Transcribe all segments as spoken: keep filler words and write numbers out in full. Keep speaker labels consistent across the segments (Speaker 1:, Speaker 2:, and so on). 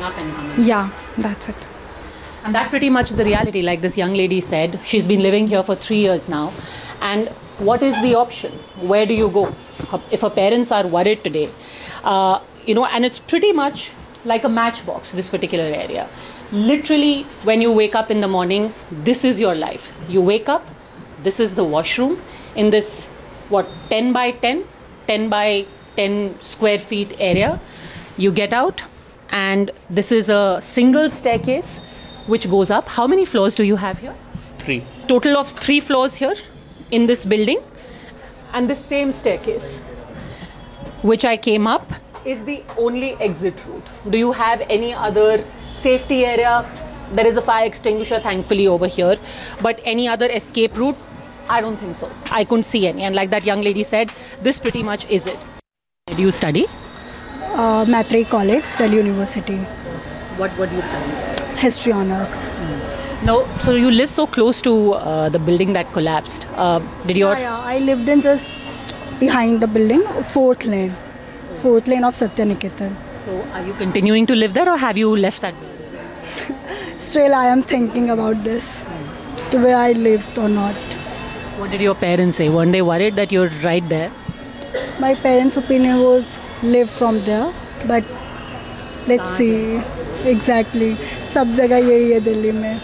Speaker 1: up and coming.
Speaker 2: Yeah, that's it.
Speaker 1: And that pretty much is the reality. Like this young lady said, she's been living here for three years now. And what is the option? Where do you go? If her parents are worried today, uh, you know, and it's pretty much like a matchbox, this particular area. Literally, when you wake up in the morning, this is your life. You wake up, this is the washroom in this, what, ten by ten, ten by ten square feet area. You get out, and this is a single staircase which goes up. How many floors do you have here?
Speaker 3: Three.
Speaker 1: Total of three floors here in this building. And the same staircase, which I came up, is the only exit route. Do you have any other safety area? There is a fire extinguisher, thankfully, over here. But any other escape route? I don't think so. I couldn't see any. And like that young lady said, this pretty much is it. Did you study?
Speaker 2: Uh, Maitreyi College, Delhi University.
Speaker 1: What, what do you study?
Speaker 2: History honors.
Speaker 1: Mm. No, so you live so close to uh, the building that collapsed. Uh, did your...
Speaker 2: Yeah, yeah, I lived in just behind the building, fourth lane. Fourth lane of Satyaniketan.
Speaker 1: So are you continuing to live there, or have you left that building?
Speaker 2: Still, I am thinking about this, to where I lived or not.
Speaker 1: What did your parents say? Weren't they worried that you're right there?
Speaker 2: My parents' opinion was live from there, but let's see. Exactly. सब जगह यही है दिल्ली में.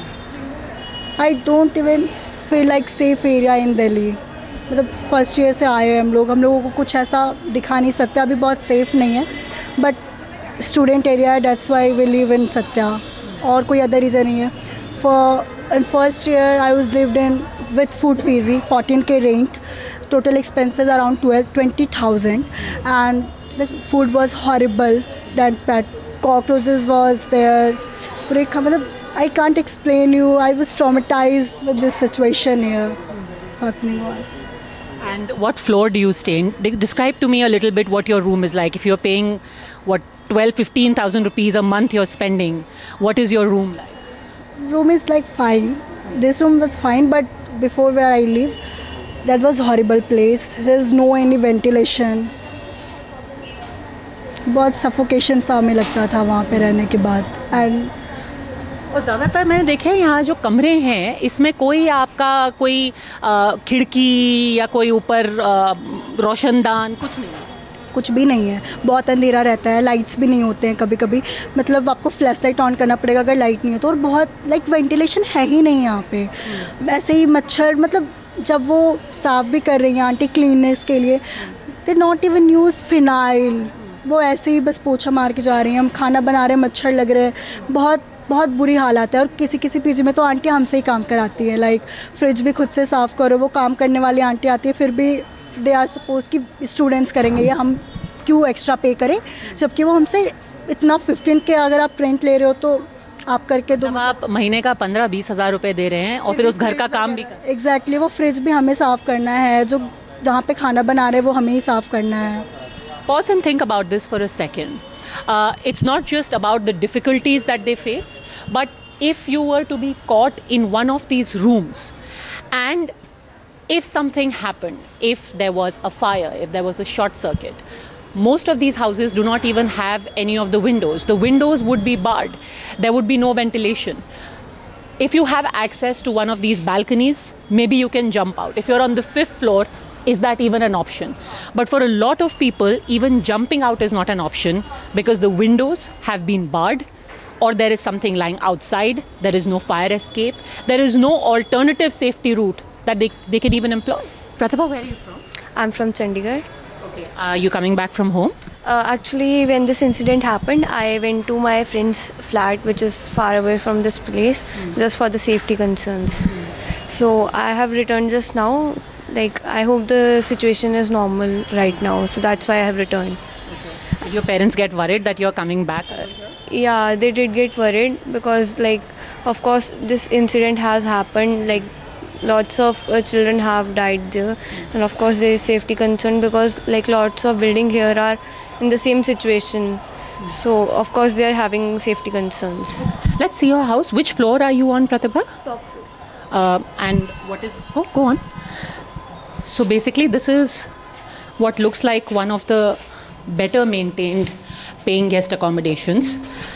Speaker 2: I don't even feel like safe area in Delhi. मतलब first year से आए हैं हम लोग हम लोगों को कुछ ऐसा दिखा नहीं सकते अभी बहुत सेफ नहीं है but student area that's why we live in Satya और कोई अदर रीज़न नहीं है for in first year I was lived in with food PG fourteen के rent total expenses around twelve twenty thousand and the food was horrible that PAT cockroaches was there पूरे मतलब I can't explain you I was traumatised with this situation here happening on.
Speaker 1: And what floor do you stay in? Describe to me a little bit what your room is like. If you're paying, what, twelve, fifteen thousand rupees a month you're spending, what is your room like?
Speaker 2: Room is like fine. This room was fine, but before where I live, that was horrible place. There's no any ventilation. बहुत suffocation सा हमें लगता था वहाँ पे रहने के बाद. And
Speaker 1: और ज़्यादातर मैंने देखे यहाँ जो कमरे हैं इसमें कोई आपका कोई आ, खिड़की या कोई ऊपर रोशनदान कुछ नहीं है
Speaker 2: कुछ भी नहीं है बहुत अंधेरा रहता है लाइट्स भी नहीं होते हैं कभी कभी मतलब आपको फ्लैश लाइट ऑन करना पड़ेगा अगर लाइट नहीं है तो और बहुत लाइक वेंटिलेशन है ही नहीं यहाँ पे ऐसे ही मच्छर मतलब जब वो साफ़ भी कर रही हैं आंटी क्लीननेस के लिए they not even use phenyl वो ऐसे ही बस पोछा मार के जा रही हैं हम खाना बना रहे हैं मच्छर लग रहे हैं बहुत बहुत बुरी हालत है और किसी किसी पीजी में तो आंटी हमसे ही काम कराती है लाइक फ्रिज भी खुद से साफ़ करो वो काम करने वाली आंटी आती है फिर भी दे आर सपोज कि स्टूडेंट्स करेंगे या हम क्यों एक्स्ट्रा पे करें जबकि वो हमसे इतना फिफ्टीन के अगर आप रेंट ले रहे हो तो आप करके दो
Speaker 1: आप महीने का पंद्रह बीस हज़ार रुपये दे रहे हैं और फिर उस घर का काम भी कर
Speaker 2: एग्जैक्टली वो फ्रिज भी हमें साफ़ करना है जो जहाँ पे खाना बना रहे हैं वो हमें ही साफ़ करना है.
Speaker 1: Pause and think about this for a second. Uh, it's not just about the difficulties that they face, but if you were to be caught in one of these rooms and if something happened, if there was a fire, if there was a short circuit, most of these houses do not even have any of the windows. The windows would be barred. There would be no ventilation. If you have access to one of these balconies, maybe you can jump out. If you're on the fifth floor, is that even an option? But for a lot of people, even jumping out is not an option because the windows have been barred or there is something lying outside, there is no fire escape, there is no alternative safety route that they, they can even employ. Pratibha, where are you from?
Speaker 4: I'm from Chandigarh.
Speaker 1: Okay, are you coming back from home?
Speaker 4: Uh, actually, when this incident happened, I went to my friend's flat, which is far away from this place, mm. just for the safety concerns. Mm. So I have returned just now. Like, I hope the situation is normal right now, so that's why I have returned.
Speaker 1: Okay. Did your parents get worried that you're coming back?
Speaker 4: Uh, yeah, they did get worried because, like, of course, this incident has happened. Like, lots of uh, children have died there, mm. and of course, there is safety concern because, like, lots of buildings here are in the same situation. Mm. So, of course, they are having safety concerns.
Speaker 1: Let's see your house. Which floor are you on, Pratibha?
Speaker 4: Top floor.
Speaker 1: Uh, and what is? Oh, go on. So basically this is what looks like one of the better maintained paying guest accommodations.